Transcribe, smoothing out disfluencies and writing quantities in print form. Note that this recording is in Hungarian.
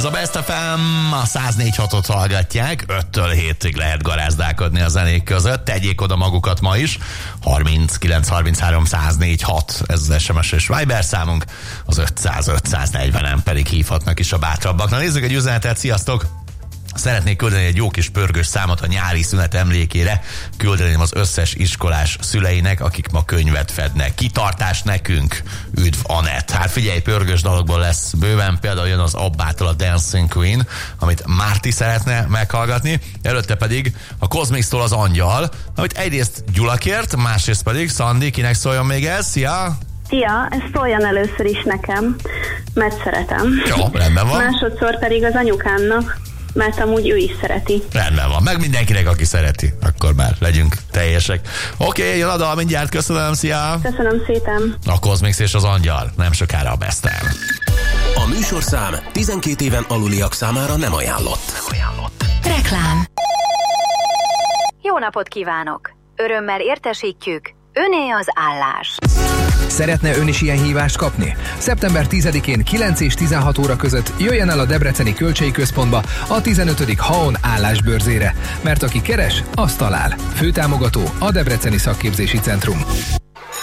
a Best FM, a 104.6-ot hallgatják, 5-től 7-ig lehet garázdálkodni a zenék között, tegyék oda magukat ma is, 39 33 104.6, ez az SMS és Viber számunk, az 500-540-en pedig hívhatnak is a bátrabbak. Na nézzük egy üzenetet, sziasztok! Szeretnék küldeni egy jó kis pörgős számot a nyári szünet emlékére. Küldeném az összes iskolás szüleinek, akik ma könyvet fednek. Kitartás nekünk! Üdv Anett! Hát figyelj, pörgős dalokból lesz bőven, például jön az Abbától a Dancing Queen, amit Márti szeretne meghallgatni, előtte pedig a Cosmix-tól az Angyal, amit egyrészt Gyula kért, másrészt pedig Szandi, kinek szóljon még ez? Szia! Szia, ez szóljon először is nekem, mert szeretem. Jó, rendben van. Másodszor pedig az anyukámnak, mert amúgy ő is szereti. Rendben van, meg mindenkinek, aki szereti, akkor már legyünk teljesek. Oké, jön a dal mindjárt, köszönöm, szia! Köszönöm szépen! A Cosmix és az Angyal, nem sokára a Best FM. A műsorszám 12 éven aluliak számára nem ajánlott. Reklám. Jó napot kívánok! Örömmel értesítjük, öné az állás. Szeretne ön is ilyen hívást kapni? Szeptember 10-én 9 és 16 óra között jöjjen el a Debreceni Kölcsei Központba a 15. Haon állásbörzére, mert aki keres, azt talál. Főtámogató a Debreceni Szakképzési Centrum.